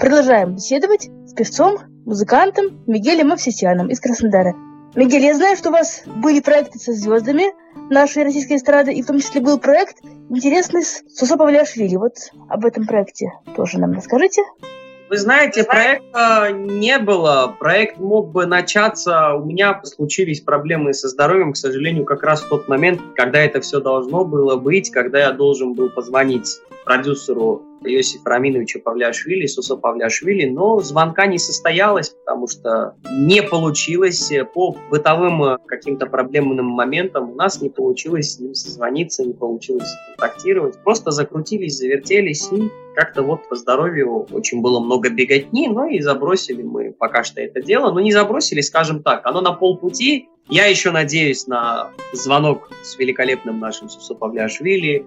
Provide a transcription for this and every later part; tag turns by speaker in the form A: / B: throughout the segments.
A: продолжаем беседовать с певцом, музыкантом Мигелем Мовсисяном из Краснодара. Мигель, я знаю, что у вас были проекты со звездами нашей российской эстрады, и в том числе был проект интересный с Сусо Павлиашвили. Вот об этом проекте тоже нам расскажите.
B: Вы знаете, проекта не было. Проект мог бы начаться. У меня случились проблемы со здоровьем, к сожалению, как раз в тот момент, когда это все должно было быть, когда я должен был позвонить продюсеру Иосифа Раминовича Павлиашвили, Сусо Павлиашвили, но звонка не состоялось, потому что не получилось по бытовым каким-то проблемным моментам. У нас не получилось с ним созвониться, не получилось контактировать. Просто закрутились, завертелись и как-то вот по здоровью очень было много беготни, но и забросили мы пока что это дело. Но не забросили, скажем так, оно на полпути. Я еще надеюсь на звонок с великолепным нашим Сусо Павлиашвили.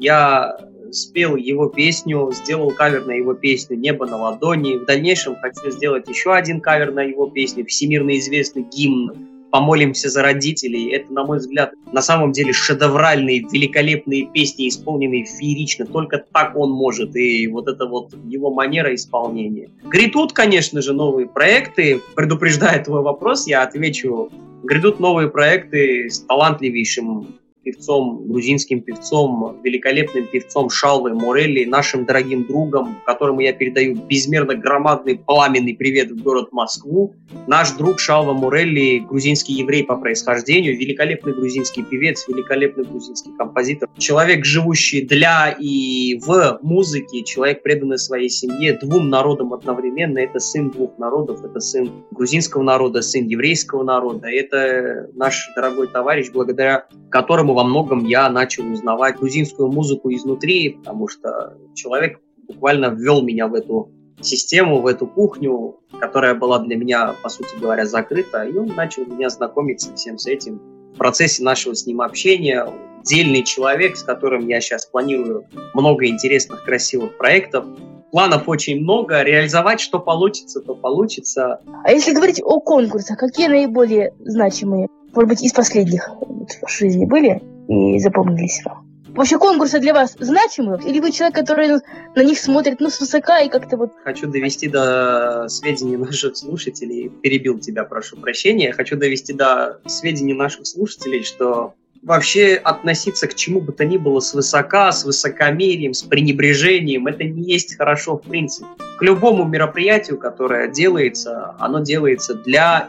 B: Я спел его песню, сделал кавер на его песню «Небо на ладони». В дальнейшем хочу сделать еще один кавер на его песню, всемирно известный гимн «Помолимся за родителей». Это, на мой взгляд, на самом деле шедевральные, великолепные песни, исполненные феерично. Только так он может. И вот это вот его манера исполнения. Грядут, конечно же, новые проекты. Предупреждая твой вопрос, я отвечу. Грядут новые проекты с талантливейшим певцом, грузинским певцом, великолепным певцом Шалвой Морелли, нашим дорогим другом, которому я передаю безмерно громадный пламенный привет в город Москву. Наш друг Шалва Морелли, грузинский еврей по происхождению, великолепный грузинский певец, великолепный грузинский композитор, человек, живущий для и в музыке, человек, преданный своей семье, двум народам одновременно. Это сын двух народов, это сын грузинского народа, сын еврейского народа. Это наш дорогой товарищ, благодаря которому во многом я начал узнавать грузинскую музыку изнутри, потому что человек буквально ввел меня в эту систему, в эту кухню, которая была для меня, по сути говоря, закрыта, и он начал меня знакомить со всем с этим. В процессе нашего с ним общения дельный человек, с которым я сейчас планирую много интересных, красивых проектов. Планов очень много, реализовать что получится, то получится.
A: А если говорить о конкурсах, какие наиболее значимые, может быть, из последних в жизни были и запомнились вам? Вообще конкурсы для вас значимы? Или вы человек, который на них смотрит свысока и как-то вот...
B: Хочу довести до сведений наших слушателей, перебил тебя, прошу прощения, хочу довести до сведений наших слушателей, что вообще относиться к чему бы то ни было свысока, с высокомерием, с пренебрежением, это не есть хорошо в принципе. К любому мероприятию, которое делается, оно делается для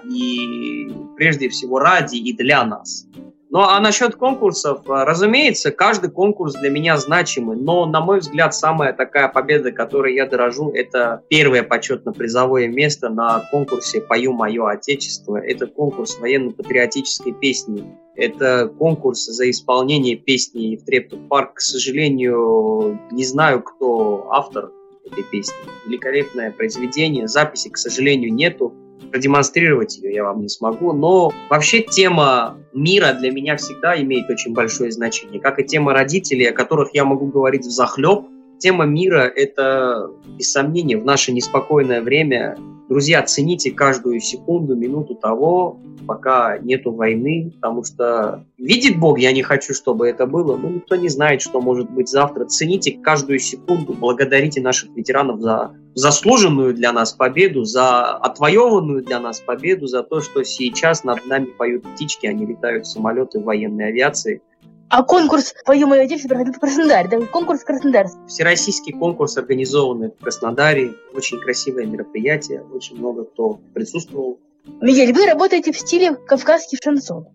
B: и прежде всего ради и для нас. Ну а насчет конкурсов, разумеется, каждый конкурс для меня значимый, но, на мой взгляд, самая такая победа, которой я дорожу, это первое почетно-призовое место на конкурсе «Пою мое Отечество». Это конкурс военно-патриотической песни. Это конкурс за исполнение песни «В Трептов парк». К сожалению, не знаю, кто автор этой песни. Великолепное произведение, записи, к сожалению, нету. Продемонстрировать ее я вам не смогу, но вообще тема мира для меня всегда имеет очень большое значение, как и тема родителей, о которых я могу говорить взахлеб. Тема мира — это, без сомнения, в наше неспокойное время. Друзья, цените каждую секунду, минуту того, пока нету войны, потому что видит Бог, я не хочу, чтобы это было, но никто не знает, что может быть завтра. Цените каждую секунду, благодарите наших ветеранов за заслуженную для нас победу, за отвоеванную для нас победу, за то, что сейчас над нами поют птички, а не летают самолеты военной авиации.
A: А конкурс «Пою мое Отечество» проходил в Краснодаре, да? Конкурс Краснодар.
B: Всероссийский конкурс, организованный в Краснодаре. Очень красивое мероприятие, очень много кто присутствовал.
A: Мигель, вы работаете в стиле кавказский шансон.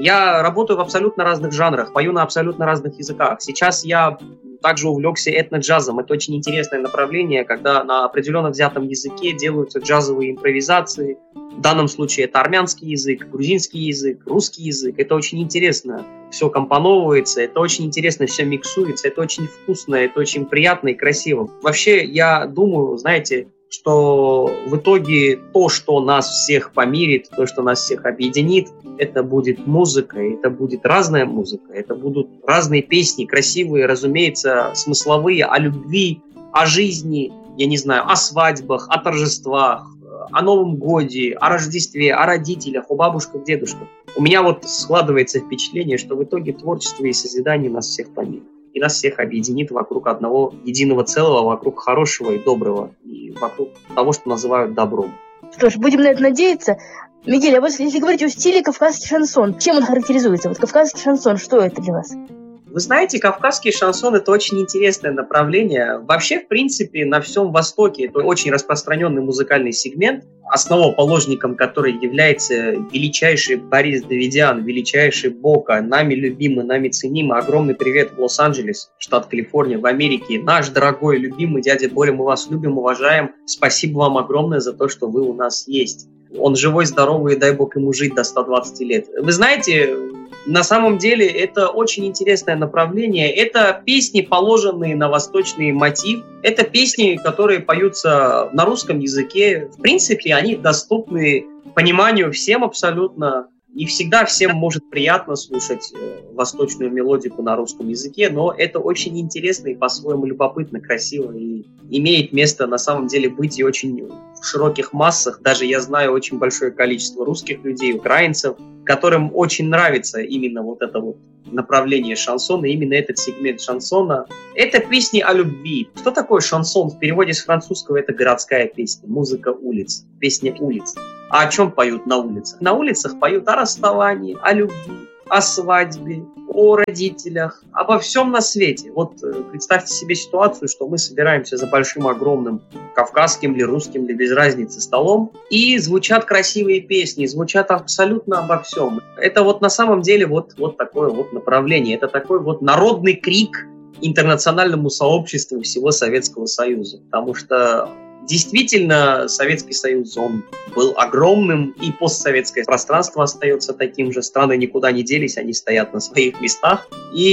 B: Я работаю в абсолютно разных жанрах, пою на абсолютно разных языках. Сейчас я также увлекся этно-джазом. Это очень интересное направление, когда на определенно взятом языке делаются джазовые импровизации. В данном случае это армянский язык, грузинский язык, русский язык. Это очень интересно. Все компоновывается, это очень интересно, все миксуется, это очень вкусно, это очень приятно и красиво. Вообще, я думаю, знаете, что в итоге то, что нас всех помирит, то, что нас всех объединит, это будет музыка, это будет разная музыка, это будут разные песни, красивые, разумеется, смысловые, о любви, о жизни, я не знаю, о свадьбах, о торжествах, о Новом Годе, о Рождестве, о родителях, о бабушках, дедушках. У меня вот складывается впечатление, что в итоге творчество и созидание нас всех помирит. И нас всех объединит вокруг одного единого целого, вокруг хорошего и доброго. И вокруг того, что называют добром.
A: Что ж, будем на это надеяться. Мигель, а вот если говорить о стиле кавказский шансон, чем он характеризуется? Вот кавказский шансон, что это для вас?
B: Вы знаете, кавказский шансон – это очень интересное направление. Вообще, в принципе, на всем Востоке это очень распространенный музыкальный сегмент, основоположником которой является величайший Борис Давидян, величайший Бока, нами любимый, нами ценимый. Огромный привет в Лос-Анджелес, штат Калифорния, в Америке. Наш дорогой, любимый дядя Боря, мы вас любим, уважаем. Спасибо вам огромное за то, что вы у нас есть. Он живой, здоровый, и дай бог ему жить до 120 лет. Вы знаете, на самом деле это очень интересное направление. Это песни, положенные на восточный мотив. Это песни, которые поются на русском языке. В принципе, они доступны пониманию всем абсолютно. Не всегда всем может приятно слушать восточную мелодику на русском языке, но это очень интересно и по-своему любопытно, красиво, и имеет место на самом деле быть и очень в широких массах. Даже я знаю очень большое количество русских людей, украинцев, которым очень нравится именно вот это вот направление шансона, именно этот сегмент шансона. Это песни о любви. Что такое шансон? В переводе с французского это городская песня, музыка улиц, песня улиц. А о чем поют на улицах? На улицах поют о расставании, о любви, о свадьбе, о родителях, обо всем на свете. Вот представьте себе ситуацию, что мы собираемся за большим, огромным кавказским или русским, или без разницы столом, и звучат красивые песни, звучат абсолютно обо всем. Это вот на самом деле вот такое вот направление, это такой вот народный крик интернациональному сообществу всего Советского Союза, потому что действительно, Советский Союз, он был огромным, и постсоветское пространство остается таким же. Страны никуда не делись, они стоят на своих местах.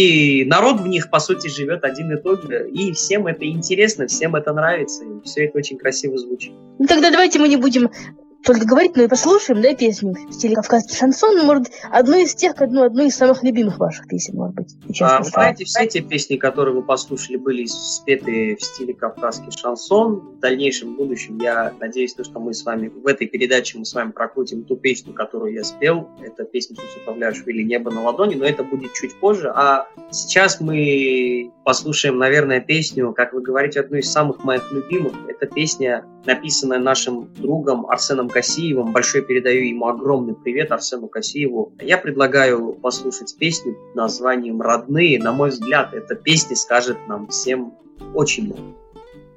B: И народ в них, по сути, живет один и тот же. И всем это интересно, всем это нравится, и все это очень красиво звучит.
A: Ну тогда давайте мы не будем только говорить, но и послушаем, да, песню в стиле кавказский шансон, ну, может, одну из самых любимых ваших песен, может быть.
B: Вы знаете, все те песни, которые вы послушали, были спеты в стиле кавказский шансон. В дальнейшем будущем, я надеюсь, что мы с вами в этой передаче мы с вами прокрутим ту песню, которую я спел. Это песня Сусу Павляшвили «Небо на ладони», но это будет чуть позже. А сейчас мы послушаем, наверное, песню, как вы говорите, одну из самых моих любимых. Это песня, написанная нашим другом Арсеном Касиевым. Большой передаю ему огромный привет, Арсену Касиеву. Я предлагаю послушать песню под названием «Родные». На мой взгляд, эта песня скажет нам всем очень много.